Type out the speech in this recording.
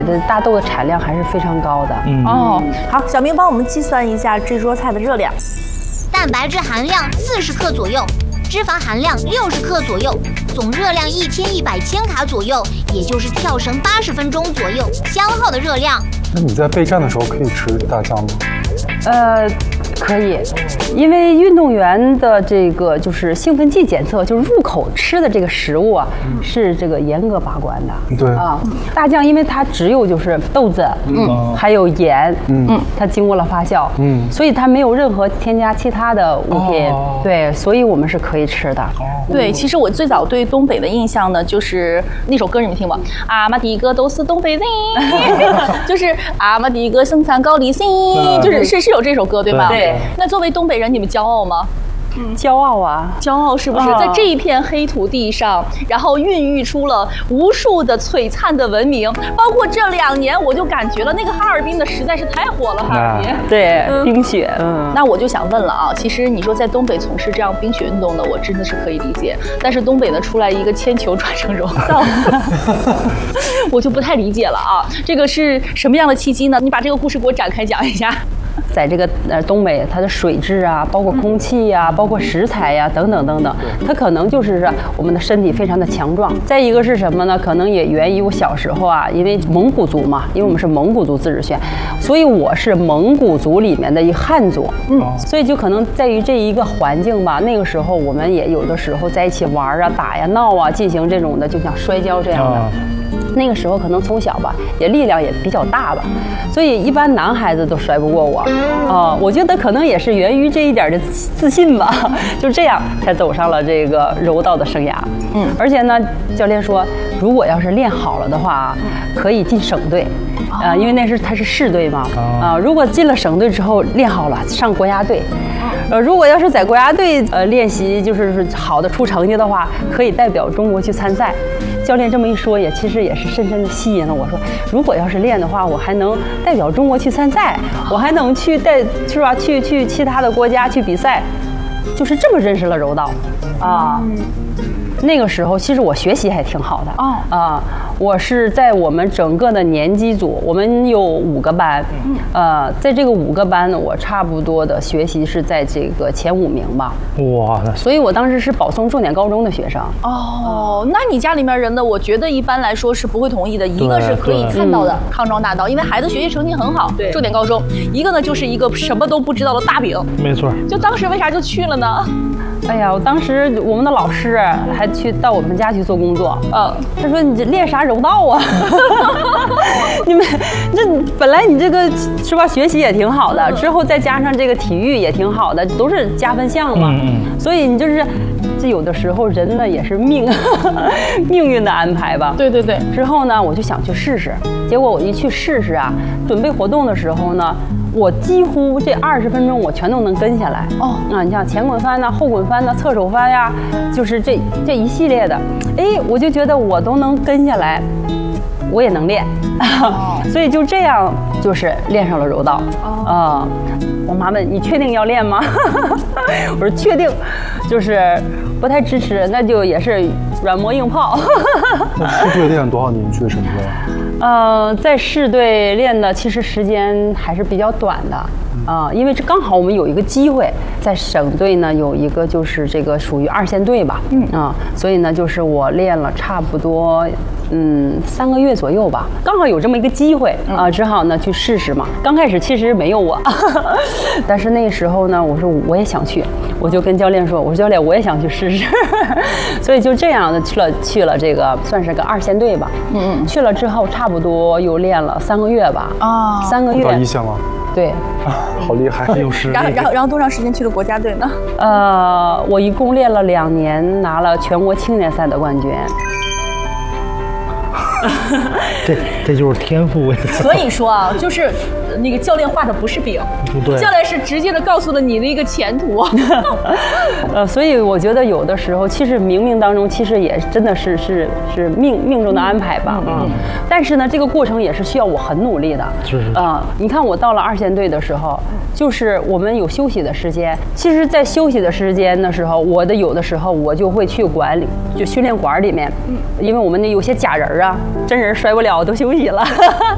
大豆的产量还是非常高的。 哦，好，小明帮我们计算一下这桌菜的热量。 蛋白质含量40克左右，脂肪含量60克左右，总热量1100千卡左右，也就是跳绳80分钟左右消耗的热量。 那你在备战的时候可以吃大酱吗？ 可以，因为运动员的这个就是兴奋剂检测，就是入口吃的这个食物啊，是这个严格把关的。 对啊，大酱因为它只有就是豆子，还有盐，它经过了发酵，所以它没有任何添加其他的物品，对，所以我们是可以吃的。 对，其实我最早对东北的印象呢，就是那首歌你们听过，俺们第一个都是东北人，就是俺们第一个生产高丽参，就是有这首歌对吧？ 对。 那作为东北人，你们骄傲吗？ 骄傲啊！ 骄傲是不是在这一片黑土地上，然后孕育出了无数的璀璨的文明？包括这2年，我就感觉了那个哈尔滨的实在是太火了，哈尔滨。 对，冰雪。 那我就想问了啊，其实你说在东北从事这样冰雪运动的，我真的是可以理解。但是东北呢出来一个铅球转成柔道，我就不太理解了啊。这个是什么样的契机呢？你把这个故事给我展开讲一下。 在这个东北，它的水质啊，包括空气呀，包括食材呀，等等等等，它可能就是我们的身体非常的强壮。再一个是什么呢？可能也源于我小时候啊，因为蒙古族嘛，因为我们是蒙古族自治县，所以我是蒙古族里面的一汉族，所以就可能在于这一个环境吧。那个时候我们也有的时候在一起玩啊、打呀、闹啊，进行这种的，就像摔跤这样的。那个时候可能从小吧，也力量也比较大吧，所以一般男孩子都摔不过我。我觉得可能也是源于这一点的自信吧，就这样才走上了这个柔道的生涯。而且呢，教练说，如果要是练好了的话，可以进省队，因为他是市队嘛。如果进了省队之后练好了，上国家队。如果要是在国家队练习就是好的出成绩的话，可以代表中国去参赛。教练这么一说，其实也是深深的吸引了我。说，如果要是练的话，我还能代表中国去参赛，我还能去是吧？去其他的国家去比赛，就是这么认识了柔道啊。那个时候其实我学习还挺好的我是在我们整个的年级组，我们有5个班，在这个5个班呢，我差不多的学习是在这个前5名吧。 哇， 所以我当时是保送重点高中的学生。 那你家里面人呢？我觉得一般来说是不会同意的。一个是可以看到的康庄大道，因为孩子学习成绩很好，重点高中；一个呢就是一个什么都不知道的大饼。 没错。就当时为啥就去了呢？ 哎呀，我当时我们的老师还到我们家去做工作，他说你这练啥柔道啊？你们这本来你这个是吧，学习也挺好的，之后再加上这个体育也挺好的，都是加分项嘛。所以你就是这有的时候人呢也是命运的安排吧。 对对对。 之后呢，我就想去试试，结果我一去试试啊，准备活动的时候呢，我几乎这20分钟我全都能跟下来。你像前滚翻呐、后滚翻呐、侧手翻呀，就是这一系列的，我就觉得我都能跟下来，我也能练，所以就这样就是练上了柔道。我妈问你确定要练吗？我说确定，就是不太支持，那就也是软磨硬泡。 那市队练多少年去的省队？ 在市队练的其实时间还是比较短的。因为这刚好我们有一个机会，在省队呢有一个就是这个属于2线队吧，所以呢就是我练了差不多3个月左右吧，刚好有这么一个机会只好呢去试试嘛。刚开始其实没有我，但是那时候呢，我说我也想去，我就跟教练说，我说教练我也想去试试，所以就这样的去了这个算是个2线队吧。去了之后差不多又练了3个月吧。3个月。 到1线了。 对。 好厉害，有实力。 然后多长时间去了国家队呢？ 我一共练了2年，拿了全国青年赛的冠军。 这就是天赋问题。 所以说啊，就是那个教练画的不是饼，教练是直接的告诉了你的一个前途。 所以我觉得有的时候，其实冥冥当中，其实也真的是命中的安排吧。但是呢，这个过程也是需要我很努力的。你看我到了2线队的时候，就是我们有休息的时间。其实，在休息的时间的时候，有的时候我就会去训练馆里面，因为我们有些假人啊，真人摔不了，都休息了。